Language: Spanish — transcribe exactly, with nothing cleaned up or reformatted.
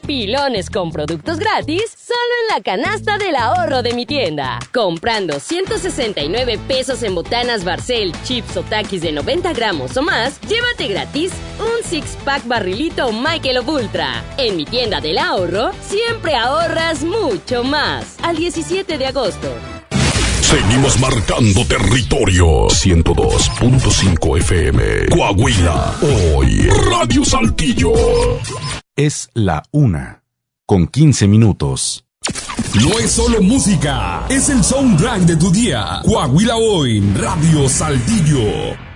Pilones con productos gratis, solo en la canasta del ahorro de mi tienda. Comprando ciento sesenta y nueve pesos en botanas Barcel, chips o Takis de noventa gramos o más, llévate gratis un six-pack barrilito Michelob Ultra. En mi tienda del ahorro, siempre ahorras mucho más. Al diecisiete de agosto. Seguimos marcando territorio. ciento dos punto cinco F M. Coahuila. Hoy. Radio Saltillo. Es la una, con quince minutos. No es solo música, es el soundtrack de tu día. Coahuila Hoy, Radio Saltillo.